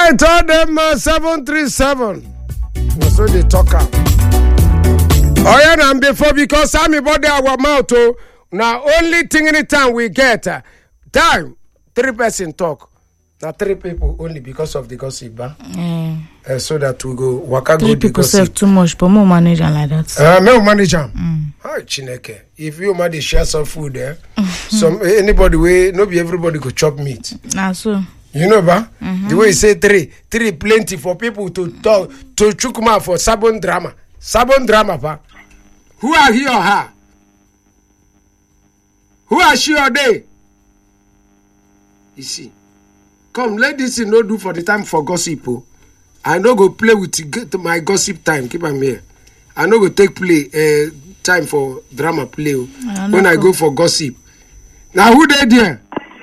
I told them 737. So they talk out. Oh yeah, and before because I'm about our mouth. Now only thing anytime we get time 3 person talk. Now 3 people only because of the gossip, so that we go waka go the people gossip. save too much, but more manage like that. Me manage am. Hi Chineke. If you might share some food there, some anybody way, no be everybody go chop meat. Nah, so. You know, ba? The way you say 3 plenty for people to talk to chukuma for sabon drama. Sabon drama, ba? Who are he or her? Who are she or they? You see. Come, let this no do for the time for gossip. I no go play with my gossip time. Keep am here. I no go take play time for drama play when I go for gossip. Now who they there?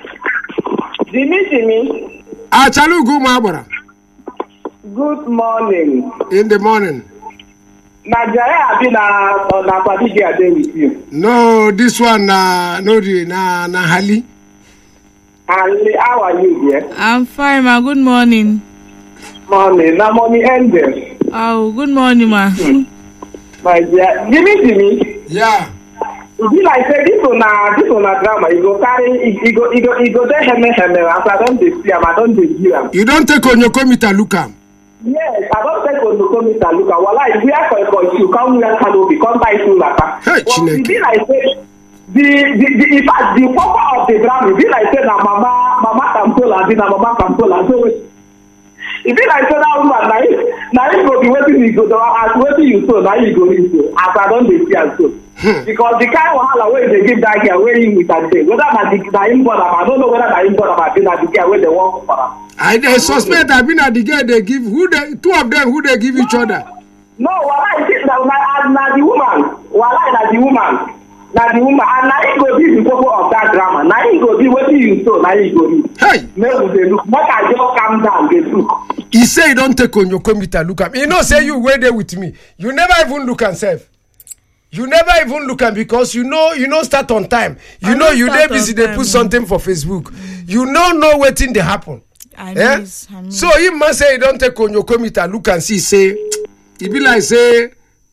Jimmy. Achalu Gumabara. Good morning. In the morning. Nigeria have been on a particular day with you. No, this one na Hali. And how are you, dear? I'm fine, ma. Good morning. Morning. Now money ended. Oh, good morning, ma. My dear. Jimmy. Yeah. It be like say this one a drama. You go carry you go there heme as I don't see him, I don't see him. You don't take on your committee look am. Yes, I don't take on the committee look am. Well, if we are for you come here canopy, come buy food like Hey, Chineke. It be like say the in fact the purpose of the drama be like say na mama Kampola, mama Kampola. So it be like say that woman na him go be wetin he go do as wetin you so na you go reach so as I don dey see am so. Because the kind of wahala wey they give that girl wey him with that day, whether na him born am, I don't know whether na him born am or na the girl wey they want for am. I suspect I been at the girl they give two of them who they give each other. No, wala it is na the woman. Wala na the woman. Na the woman, and na him go be the purpose of that drama. Na him go be wetin you so, na him go be. Hey! Make we dey look. Make I just calm down, dey look. He say he don't take on your committee look am. He no say you wait there with me. You never even look and self. You never even look at because you know start on time. You know you dey busy they put something for Facebook. You know waiting they happen. I know. So he must say he don't take on your committee look and see say it be like say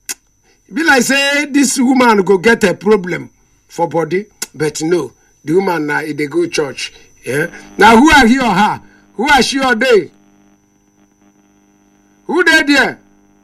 this woman go get a problem for body, but no, the woman they go church. Yeah. Now who are he or her? Who are she or they? Who they there?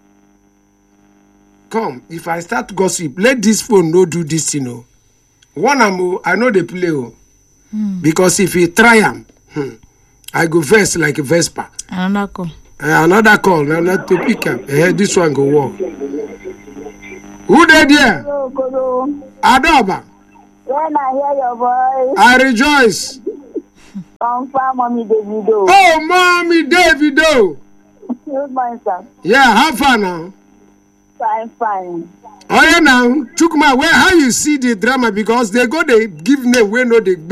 Come, if I start gossip, let this phone no do this, you know. One I know they play, because if he try I go verse like a Vespa. Another call. Another call, now not to pick up. This one go walk. Who they there? Hello. Adoba. When I hear your voice, I rejoice. confirm Mommy Davido. Oh, Mommy Davido. Good morning, sir. Yeah, how far now? Fine. Oh yeah, now, Chukuma, how you see the drama because they give name where no they